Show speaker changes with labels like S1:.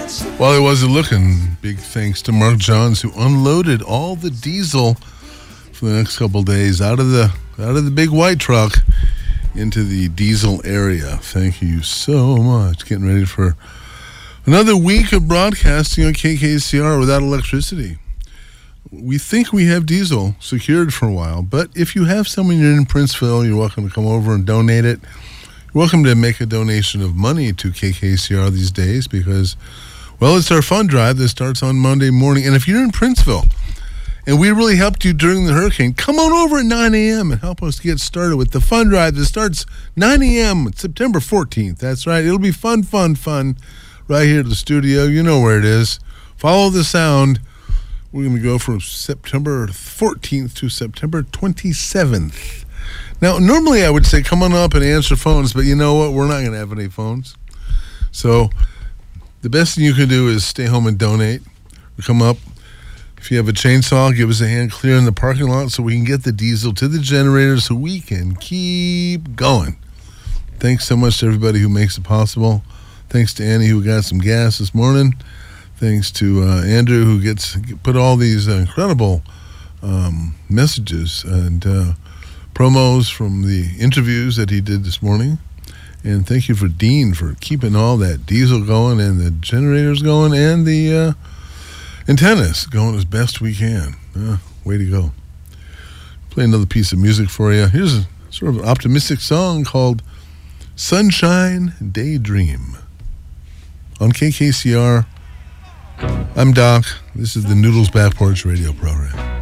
S1: While he wasn't looking, big thanks to Mark Johns, who unloaded all the diesel for the next couple of days out of the big white truck into the diesel area. Thank you so much. Getting ready for another week of broadcasting on KKCR without electricity. We think we have diesel secured for a while, but if you have someone you're in Princeville, you're welcome to come over and donate it. You're welcome to make a donation of money to KKCR these days because, well, it's our fund drive that starts on Monday morning. And if you're in Princeville and we really helped you during the hurricane, come on over at 9 a.m. and help us get started with the fund drive that starts 9 a.m. September 14th. That's right. It'll be fun right here at the studio. You know where it is. Follow the sound. We're going to go from September 14th to September 27th. Now, normally I would say come on up and answer phones, but you know what? We're not going to have any phones. So the best thing you can do is stay home and donate. Or come up. If you have a chainsaw, give us a hand clearing the parking lot so we can get the diesel to the generator so we can keep going. Thanks so much to everybody who makes it possible. Thanks to Annie who got some gas this morning. Thanks to Andrew who put all these incredible messages and promos from the interviews that he did this morning. And thank you for Dean for keeping all that diesel going and the generators going and the antennas going as best we can. Way to go. Play another piece of music for you. Here's a sort of an optimistic song called Sunshine Daydream. On KKCR, I'm Doc. This is the Noodles Back Porch Radio Program.